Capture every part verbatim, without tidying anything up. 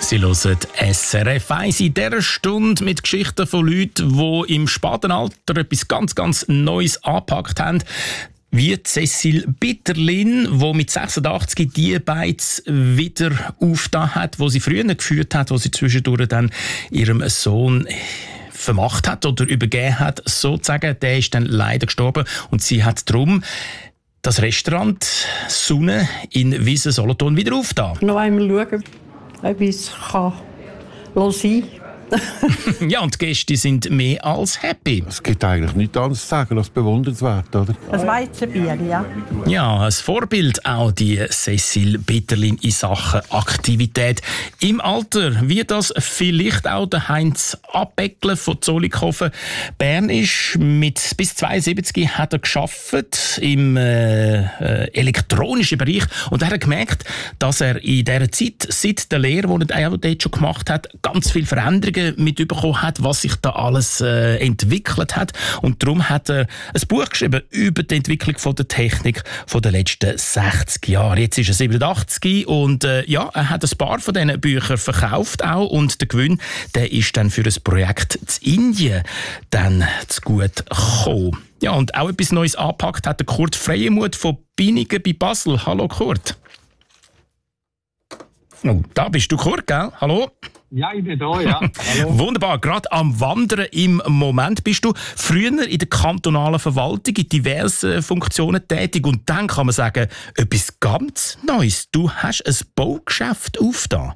Sie hören S R F eins in dieser Stunde mit Geschichten von Leuten, die im späten Alter etwas ganz, ganz Neues angepackt haben. Wie Cécile Bitterlin, die mit sechsundachtzig die Beiz wieder aufgetan hat, die sie früher geführt hat, die sie zwischendurch dann ihrem Sohn vermacht hat oder übergeben hat, sozusagen. Der ist dann leider gestorben und sie hat darum das Restaurant Sonne in Wiesen-Solothurn wieder aufgetan. Noch einmal schauen, ob ich es sein kann. Ja, und die Gäste sind mehr als happy. Es gibt eigentlich nichts anderes zu sagen als bewundernswert, oder? Ein Weizenbier, ja. Ja, ein Vorbild auch die Cécile Bitterlin in Sachen Aktivität. Im Alter, wie das vielleicht auch der Heinz Abbeckle von Zollikofen Bern ist. Mit bis zweiundsiebzig hat er gearbeitet im äh, äh, elektronischen Bereich und er hat gemerkt, dass er in dieser Zeit, seit der Lehre, die er dort schon gemacht hat, ganz viele Veränderungen mitbekommen hat, was sich da alles äh, entwickelt hat. Und darum hat er ein Buch geschrieben über die Entwicklung von der Technik von den letzten sechzig Jahren. Jetzt ist er siebenundachtzig und äh, ja, er hat ein paar von diesen Büchern verkauft auch und der Gewinn, der ist dann für ein Projekt in Indien dann zu gut gekommen. Ja, und auch etwas Neues angepackt hat der Kurt Freiemuth von Binigen bei Basel. Hallo Kurt. Oh, da bist du, Kurt, gell? Hallo? Ja, ich bin da, ja. Hallo. Wunderbar. Gerade am Wandern im Moment bist du früher in der kantonalen Verwaltung in diversen Funktionen tätig und dann kann man sagen, etwas ganz Neues. Du hast ein Baugeschäft aufgetan.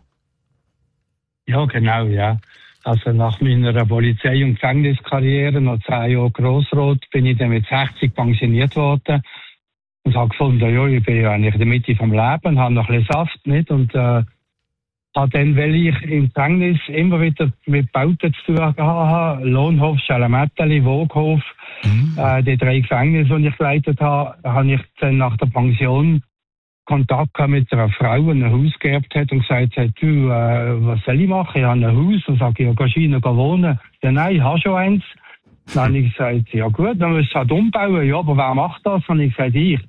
Ja, genau, ja. Also nach meiner Polizei- und Gefängniskarriere, nach zehn Jahren Grossrot, bin ich dann mit sechzig pensioniert worden und habe gefunden, ja, ich bin ja eigentlich in der Mitte vom Leben, habe noch ein bisschen Saft, nicht? Und äh, habe dann, weil ich im Gefängnis immer wieder mit Bauten zu tun hatte, Lohnhof, Schalametteli, Woghof, mhm. äh, die drei Gefängnisse, die ich geleitet habe, habe ich dann nach der Pension Kontakt gehabt mit einer Frau, die ein Haus geerbt hat und gesagt hat, du, äh, was soll ich machen? Ich habe ein Haus. Und sage ich, ja, gehst du rein und wohnen? Ja, nein, ich habe schon eins. Dann habe ich gesagt, ja gut, dann musst du halt umbauen. Ja, aber wer macht das? Dann habe ich gesagt, ich.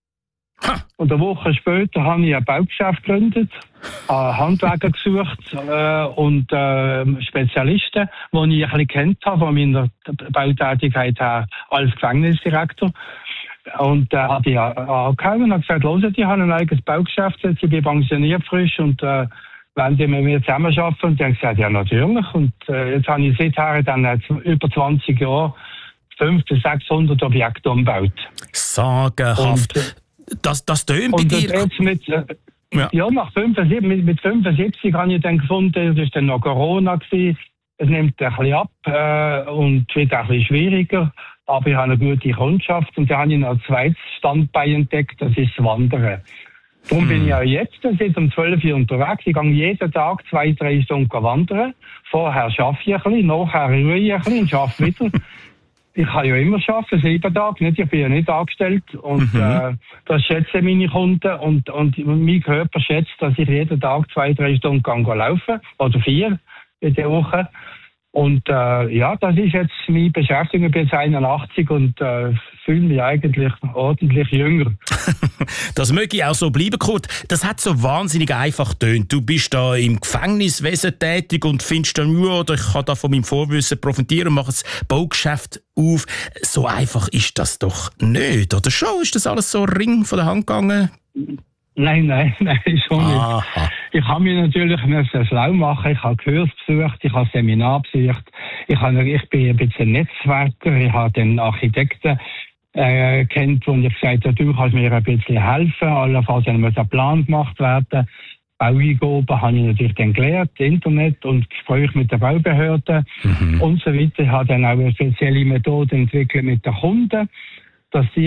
Und eine Woche später habe ich ein Baugeschäft gegründet, Handwerker gesucht äh, und äh, Spezialisten, die ich ein bisschen kennt habe von meiner Bautätigkeit her als Gefängnisdirektor. Und da äh, habe ich angehauen und habe gesagt, hört, ich habe ein eigenes Baugeschäft, jetzt bin ich pensioniert frisch und äh, wollen die mit mir zusammenarbeiten? Und die haben gesagt, ja natürlich. Und äh, jetzt habe ich seither dann äh, über zwanzig Jahre fünfhundert bis sechshundert Objekte umgebaut. Sagenhaft. Und, Das, das tönt bei dir. Jetzt mit, äh, ja. ja, nach fünfundsiebzig, mit, mit fünfundsiebzig habe ich dann gefunden, das war dann noch Corona gewesen. Es nimmt ein bisschen ab äh, und wird ein bisschen schwieriger. Aber ich habe eine gute Kundschaft und dann habe ich noch ein zweites Standbein entdeckt, das ist das Wandern. Darum hm. bin ich auch jetzt seit um zwölf Uhr unterwegs. Ich gehe jeden Tag zwei, drei Stunden wandern. Vorher arbeite ich ein bisschen, nachher ruhe ich ein bisschen und arbeite wieder. Ich kann ja immer arbeiten, sieben Tage, nicht? Ich bin ja nicht angestellt. Und mhm. äh, das schätzen meine Kunden. Und, und mein Körper schätzt, dass ich jeden Tag zwei, drei Stunden kann laufen oder vier in der Woche. Und äh, ja, das ist jetzt meine Beschäftigung. Ich bin jetzt einundachtzig und äh, fühle mich eigentlich ordentlich jünger. Das möge ich auch so bleiben, Kurt. Das hat so wahnsinnig einfach getönt. Du bist da im Gefängniswesen tätig und findest dann, ja, ich kann da von meinem Vorwissen profitieren und mache ein Baugeschäft auf. So einfach ist das doch nicht, oder schon? Ist das alles so Ring von der Hand gegangen? Nein, nein, nein, schon nicht. Aha. Ich habe mich natürlich schlau machen. Ich habe Kurs besucht, ich habe Seminar besucht. Ich, habe, ich bin ein bisschen Netzwerker. Ich habe den Architekten äh, kennt, wo ich gesagt habe, du kannst mir ein bisschen helfen. Allenfalls muss ein Plan gemacht werden. Baueingaben habe ich natürlich dann gelernt, Internet und Gespräche mit der Baubehörde mhm. und so weiter. Ich habe dann auch eine spezielle Methode entwickelt mit den Kunden, dass sie